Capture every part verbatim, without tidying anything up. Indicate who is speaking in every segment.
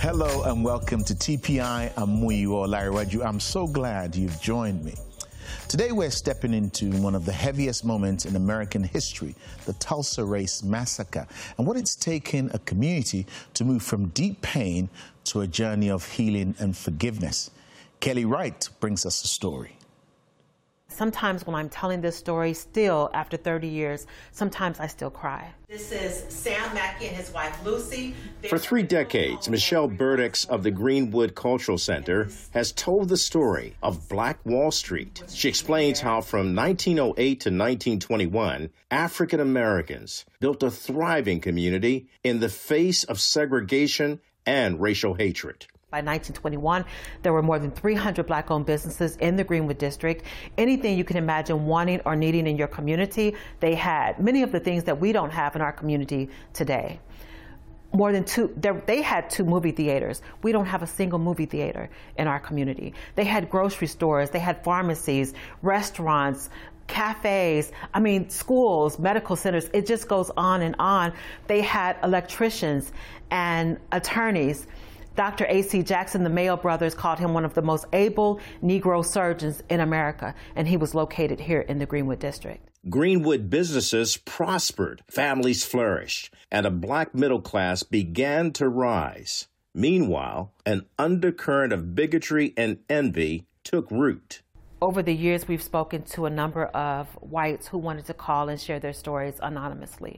Speaker 1: Hello and welcome to T P I Amuyi or Larry. I'm so glad you've joined me. Today we're stepping into one of the heaviest moments in American history, the Tulsa Race Massacre, and what it's taken a community to move from deep pain to a journey of healing and forgiveness. Kelly Wright brings us the story.
Speaker 2: Sometimes when I'm telling this story, still after thirty years, sometimes I still cry. This is Sam Mackey and his wife Lucy.
Speaker 3: For three decades, Michelle Burdix of the Greenwood Cultural Center has told the story of Black Wall Street. She explains how from nineteen oh eight to nineteen twenty-one, African Americans built a thriving community in the face of segregation and racial hatred.
Speaker 2: By nineteen twenty-one, there were more than three hundred Black-owned businesses in the Greenwood District. Anything you can imagine wanting or needing in your community, they had. Many of the things that we don't have in our community today. More than two, they had two movie theaters. We don't have a single movie theater in our community. They had grocery stores, they had pharmacies, restaurants, cafes, I mean, schools, medical centers, it just goes on and on. They had electricians and attorneys. Doctor A C Jackson, the Mayo brothers, called him one of the most able Negro surgeons in America, and he was located here in the Greenwood District.
Speaker 3: Greenwood businesses prospered, families flourished, and a Black middle class began to rise. Meanwhile, an undercurrent of bigotry and envy took root.
Speaker 2: Over the years, we've spoken to a number of whites who wanted to call and share their stories anonymously.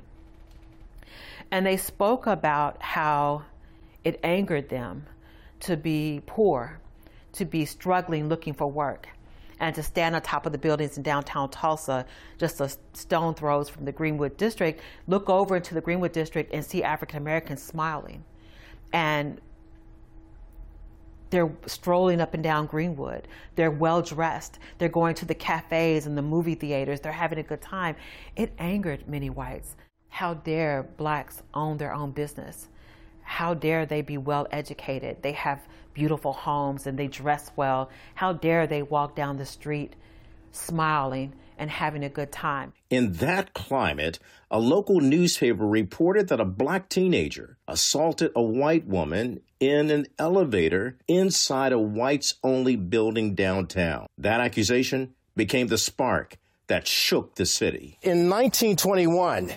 Speaker 2: And they spoke about how it angered them to be poor, to be struggling, looking for work, and to stand on top of the buildings in downtown Tulsa, just a stone throws from the Greenwood District, look over into the Greenwood District and see African Americans smiling. And they're strolling up and down Greenwood. They're well-dressed. They're going to the cafes and the movie theaters. They're having a good time. It angered many whites. How dare Blacks own their own business? How dare they be well educated? They have beautiful homes and they dress well. How dare they walk down the street smiling and having a good time?
Speaker 3: In that climate, a local newspaper reported that a Black teenager assaulted a white woman in an elevator inside a whites-only building downtown. That accusation became the spark that shook the city.
Speaker 4: In nineteen twenty-one,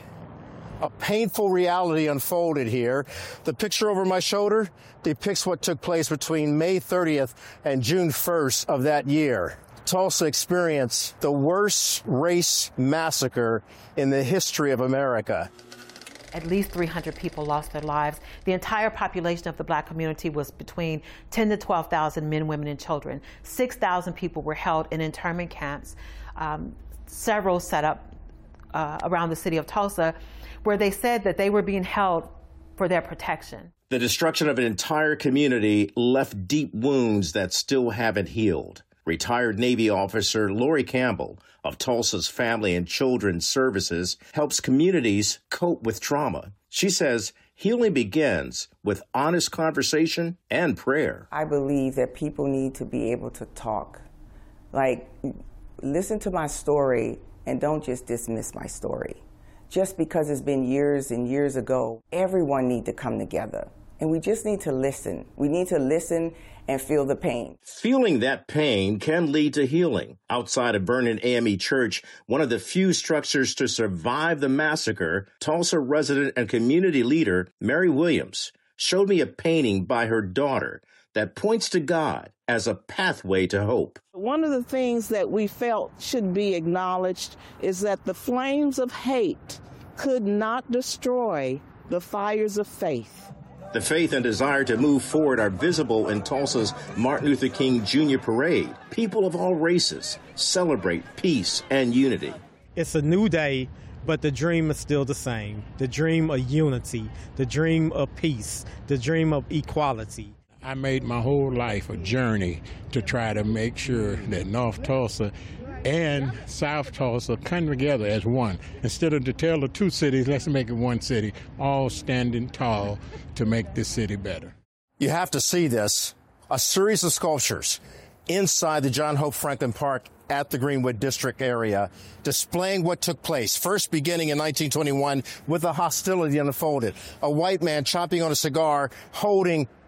Speaker 4: a painful reality unfolded here. The picture over my shoulder depicts what took place between May thirtieth and June first of that year. Tulsa experienced the worst race massacre in the history of America.
Speaker 2: At least three hundred people lost their lives. The entire population of the Black community was between ten to twelve thousand men, women, and children. six thousand people were held in internment camps, um, several set up uh, around the city of Tulsa, where they said that they were being held for their protection.
Speaker 3: The destruction of an entire community left deep wounds that still haven't healed. Retired Navy officer Lori Campbell of Tulsa's Family and Children's Services helps communities cope with trauma. She says healing begins with honest conversation and prayer.
Speaker 5: I believe that people need to be able to talk. Like, listen to my story and don't just dismiss my story. Just because it's been years and years ago, everyone needs to come together. And we just need to listen. We need to listen and feel the pain.
Speaker 3: Feeling that pain can lead to healing. Outside of Vernon A M E Church, one of the few structures to survive the massacre, Tulsa resident and community leader Mary Williams showed me a painting by her daughter that points to God as a pathway to hope.
Speaker 6: One of the things that we felt should be acknowledged is that the flames of hate could not destroy the fires of faith.
Speaker 3: The faith and desire to move forward are visible in Tulsa's Martin Luther King Junior Parade. People of all races celebrate peace and unity.
Speaker 7: It's a new day, but the dream is still the same. The dream of unity, the dream of peace, the dream of equality.
Speaker 8: I made my whole life a journey to try to make sure that North Tulsa and South Tulsa come together as one. Instead of to tell the two cities, let's make it one city, all standing tall to make this city better.
Speaker 4: You have to see this, a series of sculptures inside the John Hope Franklin Park at the Greenwood District area, displaying what took place, first beginning in nineteen twenty-one with the hostility unfolded. A white man chomping on a cigar, holding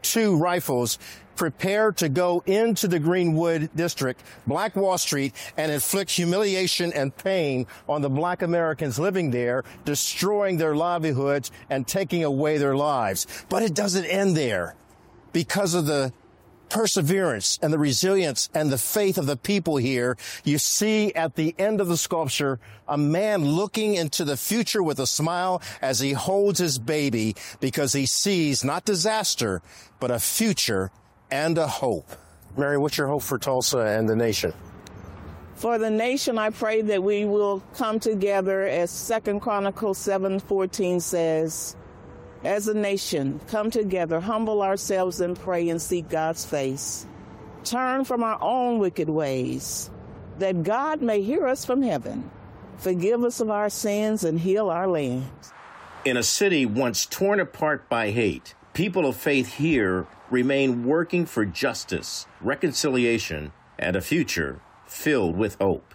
Speaker 4: two rifles, prepared to go into the Greenwood district, Black Wall Street, and inflict humiliation and pain on the black Americans living there, destroying their livelihoods and taking away their lives. But it doesn't end there. Because of the perseverance and the resilience and the faith of the people here, you see at the end of the sculpture a man looking into the future with a smile as he holds his baby, because he sees not disaster, but a future and a hope. Mary, what's your hope for Tulsa and the nation?
Speaker 6: For the nation, I pray that we will come together, as Second Chronicles seven fourteen says, as a nation, come together, humble ourselves and pray and seek God's face. Turn from our own wicked ways, that God may hear us from heaven, forgive us of our sins, and heal our land.
Speaker 3: In a city once torn apart by hate, people of faith here remain working for justice, reconciliation, and a future filled with hope.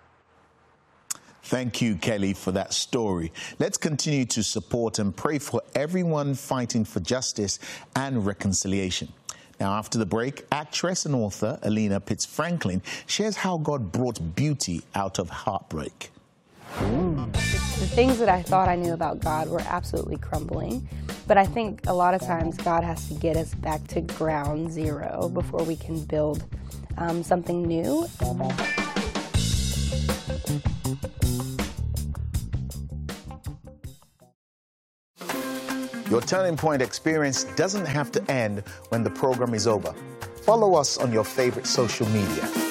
Speaker 1: Thank you, Kelly, for that story. Let's continue to support and pray for everyone fighting for justice and reconciliation. Now, after the break, actress and author Alina Pitts Franklin shares how God brought beauty out of heartbreak.
Speaker 9: The things that I thought I knew about God were absolutely crumbling. But I think a lot of times God has to get us back to ground zero before we can build um, something new.
Speaker 1: Your Turning Point experience doesn't have to end when the program is over. Follow us on your favorite social media.